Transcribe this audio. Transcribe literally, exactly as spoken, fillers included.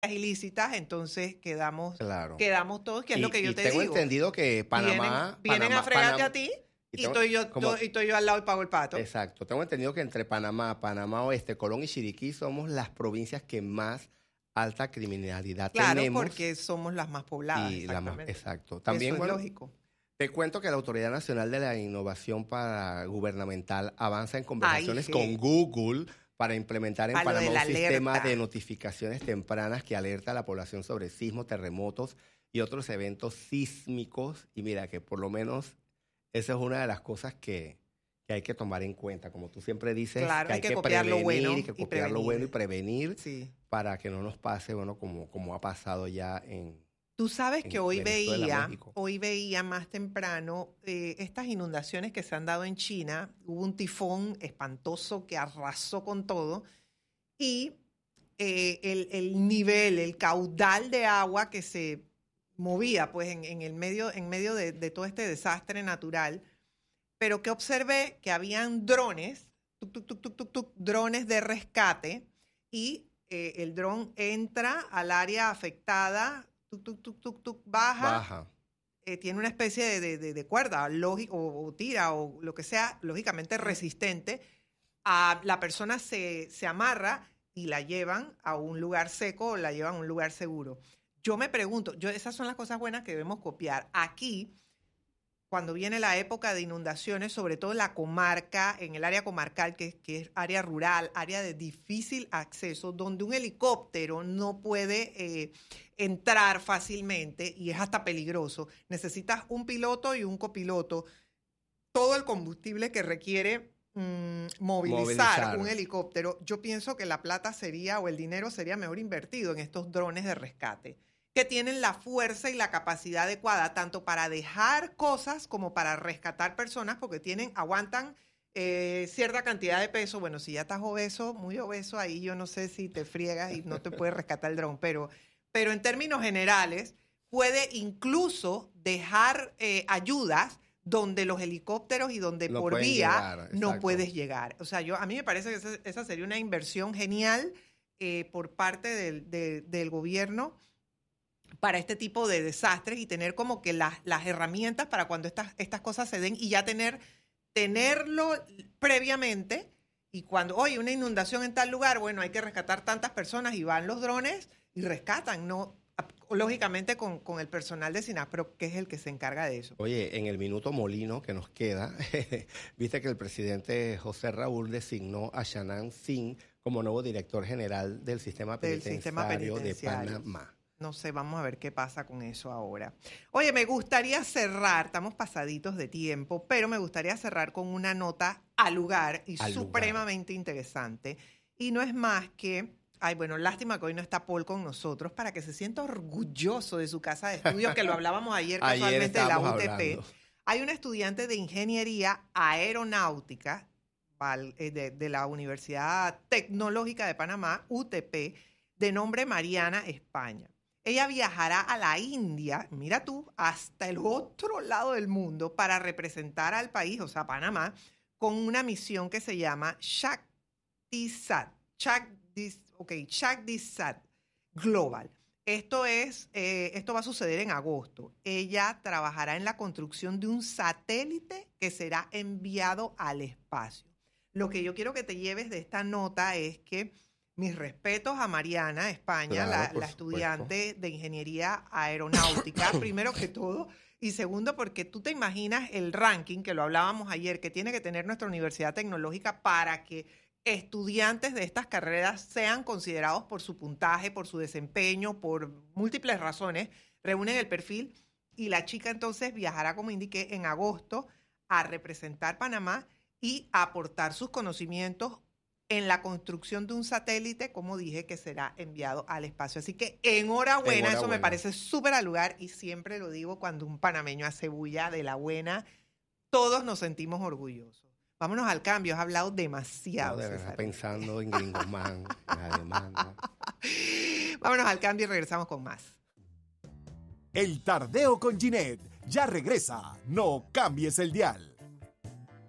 ilícitas, entonces quedamos, claro. quedamos todos, que es y, lo que yo y te tengo digo. entendido que Panamá... Vienen, vienen Panamá, a fregarte Panamá, a ti y, tengo, estoy yo, como, to, y estoy yo al lado y pago el pato. Exacto. Tengo entendido que entre Panamá, Panamá Oeste, Colón y Chiriquí somos las provincias que más alta criminalidad claro, tenemos. Claro, porque somos las más pobladas. Y la más, exacto. Eso También, es bueno, lógico. Te cuento que la Autoridad Nacional de la Innovación para Gubernamental avanza en conversaciones Ay, con Google para implementar en a Panamá un alerta. sistema de notificaciones tempranas que alerta a la población sobre sismos, terremotos y otros eventos sísmicos. Y mira que por lo menos esa es una de las cosas que, que hay que tomar en cuenta. Como tú siempre dices, claro, que hay, hay que, que copiar prevenir, lo bueno y que copiar y lo bueno y prevenir sí. para que no nos pase, bueno, como, como ha pasado ya en... Tú sabes que hoy Venezuela, veía, hoy veía más temprano eh, estas inundaciones que se han dado en China. Hubo un tifón espantoso que arrasó con todo y eh, el, el nivel, el caudal de agua que se movía pues en, en el medio, en medio de, de todo este desastre natural. Pero que observé que habían drones, tuc, tuc, tuc, tuc, tuc, tuc, drones de rescate y eh, el dron entra al área afectada. Tuk, tuk, tuk, tuk, tuk, baja, Baja. Eh, tiene una especie de, de, de, de cuerda lógico, o, o tira o lo que sea, lógicamente resistente. A, la persona se, se amarra y la llevan a un lugar seco o la llevan a un lugar seguro. Yo me pregunto, yo, esas son las cosas buenas que debemos copiar. Aquí, cuando viene la época de inundaciones, sobre todo en la comarca, en el área comarcal, que, que es área rural, área de difícil acceso, donde un helicóptero no puede eh, entrar fácilmente y es hasta peligroso. Necesitas un piloto y un copiloto. Todo el combustible que requiere mmm, movilizar, movilizar un helicóptero, yo pienso que la plata sería, o el dinero sería mejor invertido en estos drones de rescate, que tienen la fuerza y la capacidad adecuada tanto para dejar cosas como para rescatar personas, porque tienen, aguantan eh, cierta cantidad de peso. Bueno, si ya estás obeso, muy obeso, ahí yo no sé si te friegas y no te puede rescatar el dron, pero, pero en términos generales puede incluso dejar eh, ayudas donde los helicópteros y donde no por vía llegar, no puedes llegar. O sea, yo a mí me parece que esa, esa sería una inversión genial eh, por parte del, de, del gobierno para este tipo de desastres y tener como que las, las herramientas para cuando estas, estas cosas se den y ya tener, tenerlo previamente y cuando, oye, una inundación en tal lugar, bueno, hay que rescatar tantas personas y van los drones y rescatan, ¿no? Lógicamente con, con el personal de SINAPRO, pero que es el que se encarga de eso. Oye, en el minuto molino que nos queda, viste que el presidente José Raúl designó a Shannan Singh como nuevo director general del sistema penitenciario, sistema penitenciario de Panamá. No sé, vamos a ver qué pasa con eso ahora. Oye, me gustaría cerrar, estamos pasaditos de tiempo, pero me gustaría cerrar con una nota al lugar y al supremamente lugar. Interesante. Y no es más que, ay, bueno, lástima que hoy no está Paul con nosotros para que se sienta orgulloso de su casa de estudios, que lo hablábamos ayer casualmente de la U T P. Hablando. Hay un estudiante de Ingeniería Aeronáutica de, de la Universidad Tecnológica de Panamá, U T P, de nombre Mariana España. Ella viajará a la India, mira tú, hasta el otro lado del mundo para representar al país, o sea, Panamá, con una misión que se llama Shaktisat, Shaktis, okay, Shaktisat Global. Esto, es, eh, esto va a suceder en agosto. Ella trabajará en la construcción de un satélite que será enviado al espacio. Lo que yo quiero que te lleves de esta nota es que mis respetos a Mariana España, claro, la, la estudiante de Ingeniería Aeronáutica, primero que todo, y segundo porque tú te imaginas el ranking, que lo hablábamos ayer, que tiene que tener nuestra Universidad Tecnológica para que estudiantes de estas carreras sean considerados por su puntaje, por su desempeño, por múltiples razones, reúnen el perfil y la chica entonces viajará, como indiqué, en agosto a representar Panamá y a aportar sus conocimientos en la construcción de un satélite, como dije, que será enviado al espacio. Así que enhorabuena, enhorabuena. Eso me parece súper al lugar y siempre lo digo cuando un panameño hace bulla de la buena, todos nos sentimos orgullosos. Vámonos al cambio, has hablado demasiado. No, de verdad, pensando en Gringomán, en alemán. ¿No? Vámonos al cambio y regresamos con más. El Tardeo con Ginette ya regresa. No cambies el dial.